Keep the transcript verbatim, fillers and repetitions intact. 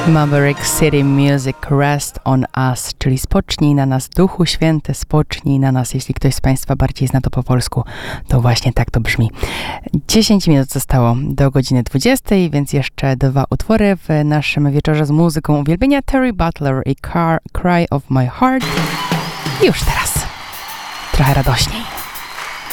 Maverick City Music, Rest on Us, czyli spocznij na nas, Duchu Święty, spocznij na nas. Jeśli ktoś z Państwa bardziej zna to po polsku, to właśnie tak to brzmi. dziesięć minut zostało do godziny dwudziestej, więc jeszcze dwa utwory w naszym wieczorze z muzyką uwielbienia. Terry Butler i Car, Cry of My Heart. I już teraz trochę radośniej.